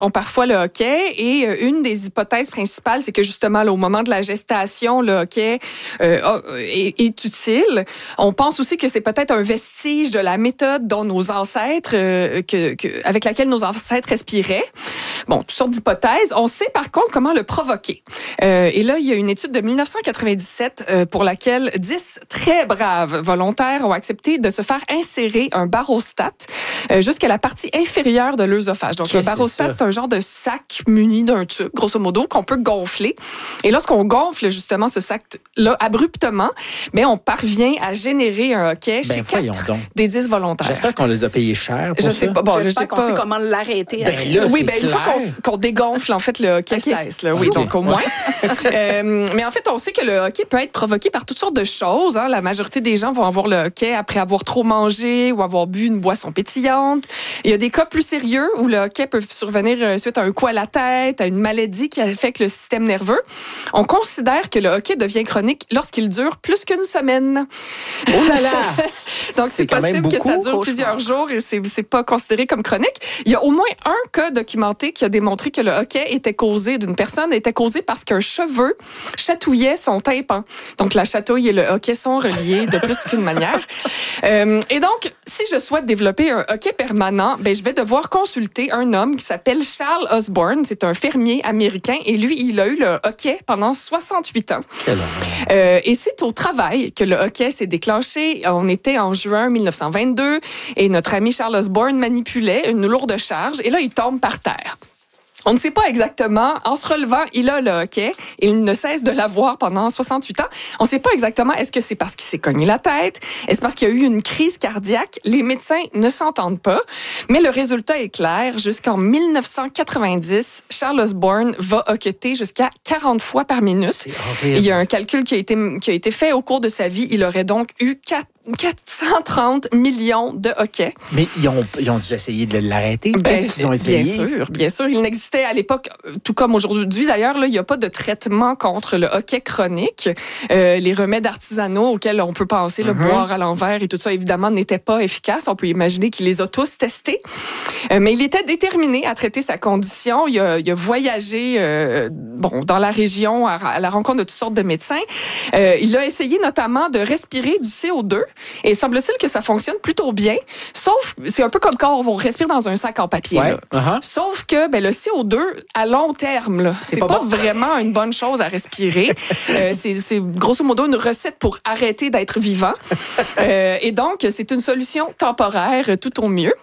parfois le hockey et une des hypothèses principales, c'est que justement là, au moment de la gestation, le hockey est utile. On pense aussi que c'est peut-être un vestige de la méthode dont nos ancêtres, avec laquelle nos ancêtres respiraient. Bon, toutes sortes d'hypothèses. On sait par contre comment le provoquer. Et là, il y a une étude de 1997 pour laquelle 10 très braves volontaires ont accepté de se faire insérer un barostat jusqu'à la partie inférieure de l'œsophage. Donc, le barostat, c'est un genre de sac muni d'un tube, grosso modo, qu'on peut gonfler. Et lorsqu'on gonfle justement ce sac-là abruptement, mais on parvient à générer un hockey chez 4 des 10 volontaires. J'espère qu'on les a payés cher pour ça. Sais pas. Bon, j'espère qu'on sait comment l'arrêter. Une fois qu'on dégonfle, en fait, le hockey cesse. Là. Oui, donc au moins. Mais en fait, on sait que le hockey peut être provoqué par toutes sortes de choses. Hein. La majorité des gens vont avoir le hockey après avoir trop mangé ou avoir bu une boisson pétillante. Il y a des cas plus sérieux où le hockey peut survenir suite à un coup à la tête, à une maladie qui affecte le système nerveux. On considère que le hockey devient chronique lorsqu'il dure plus qu'une semaine. Oh là là! Donc, c'est possible que ça dure plusieurs jours et c'est pas considéré comme chronique. Il y a au moins un cas documenté qui a démontré que le hockey d'une personne était causé parce qu'un cheveu chatouillait son tympan. Donc, la chatouille et le hockey sont reliés de plus qu'une manière. Et donc, si je souhaite développer un hockey permanent, je vais devoir consulter un homme qui s'appelle Charles Osborne. C'est un fermier américain et lui, il a eu le hockey pendant 68 ans. Et c'est au travail que le hockey s'est déclenché. On était en juin 1922 et notre ami Charles Osborne manipulait une lourde charge et là, il tombe par terre. On ne sait pas exactement. En se relevant, il a le hockey. Il ne cesse de l'avoir pendant 68 ans. On ne sait pas exactement est-ce que c'est parce qu'il s'est cogné la tête, est-ce parce qu'il y a eu une crise cardiaque. Les médecins ne s'entendent pas. Mais le résultat est clair. Jusqu'en 1990, Charles Osborne va hocketer jusqu'à 40 fois par minute. C'est horrible. Il y a un calcul qui a été fait au cours de sa vie. Il aurait donc eu 430 millions de hockey. Mais ils ont dû essayer de l'arrêter. Qu'est-ce qu'ils ont essayé? Bien sûr. Il n'existait à l'époque, tout comme aujourd'hui d'ailleurs, là, il n'y a pas de traitement contre le hockey chronique. Les remèdes artisanaux auxquels on peut penser, le boire à l'envers et tout ça, évidemment, n'étaient pas efficaces. On peut imaginer qu'il les a tous testés. Mais il était déterminé à traiter sa condition. Il a voyagé dans la région à la rencontre de toutes sortes de médecins. Il a essayé notamment de respirer du CO2. Et semble-t-il que ça fonctionne plutôt bien. Sauf, c'est un peu comme quand on respire dans un sac en papier. Ouais. Là. Sauf que le CO2, à long terme, là, c'est pas vraiment une bonne chose à respirer. C'est grosso modo une recette pour arrêter d'être vivant. Et donc, c'est une solution temporaire tout au mieux.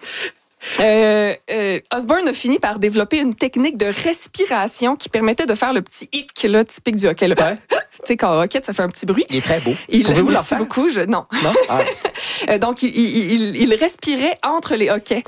Osborne a fini par développer une technique de respiration qui permettait de faire le petit hic là, typique du hockey. Tu sais, quand au hockey, ça fait un petit bruit. Il est très beau. Pouvez-vous le faire? Beaucoup. Non. Donc, il respirait entre les hockey.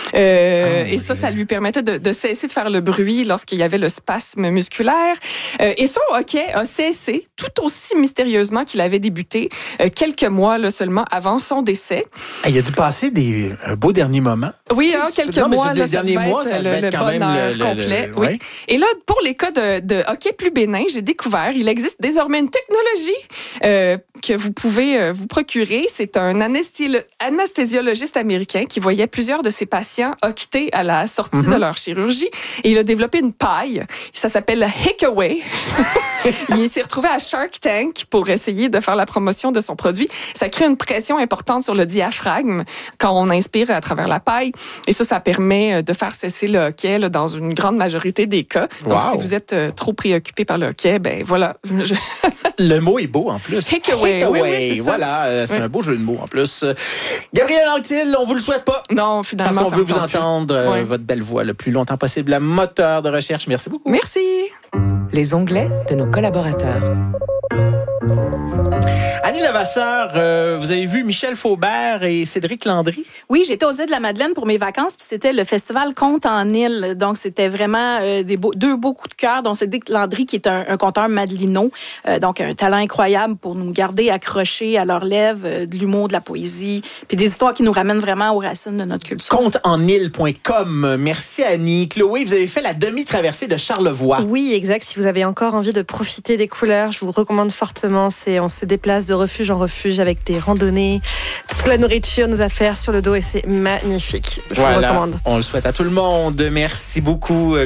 Et ça lui permettait de cesser de faire le bruit lorsqu'il y avait le spasme musculaire. Et son hockey a cessé tout aussi mystérieusement qu'il avait débuté quelques mois là, seulement avant son décès. Il a dû passer un beau dernier moment. Oui, quelques mois. Là, ça devait être le bonheur complet. Oui. Et là, pour les cas de hockey plus bénin, j'ai découvert, il existe désormais une technologie que vous pouvez vous procurer. C'est un anesthésiologiste américain qui voyait plusieurs de ses patients hoqueter à la sortie de leur chirurgie. Et il a développé une paille. Ça s'appelle la Hickaway. Il s'est retrouvé à Shark Tank pour essayer de faire la promotion de son produit. Ça crée une pression importante sur le diaphragme quand on inspire à travers la paille. Et ça permet de faire cesser le hockey là, dans une grande majorité des cas. Donc, si vous êtes trop préoccupé par le hockey, voilà. Le mot est beau en plus. Hickaway. Oui, c'est ça. Voilà, c'est un beau jeu de mots en plus. Gabrielle Anctil, on vous le souhaite pas. Non, finalement, parce qu'on veut vous entendre votre belle voix le plus longtemps possible. La moteur de recherche. Merci beaucoup. Merci. Les onglets de nos collaborateurs. Annie Levasseur, vous avez vu Michel Faubert et Cédric Landry? Oui, j'étais aux Îles-de-la-Madeleine pour mes vacances, puis c'était le festival Contes en île. Donc, c'était vraiment deux beaux coups de cœur, dont Cédric Landry, qui est un conteur madelino, donc un talent incroyable pour nous garder accrochés à leurs lèvres, de l'humour, de la poésie, puis des histoires qui nous ramènent vraiment aux racines de notre culture. Contesenile.com. Merci, Annie. Chloé, vous avez fait la demi-traversée de Charlevoix. Oui, exact. Si vous avez encore envie de profiter des couleurs, je vous recommande fortement. On se déplace de refuge en refuge avec des randonnées, toute la nourriture, nos affaires sur le dos et c'est magnifique. Je vous recommande. On le souhaite à tout le monde. Merci beaucoup.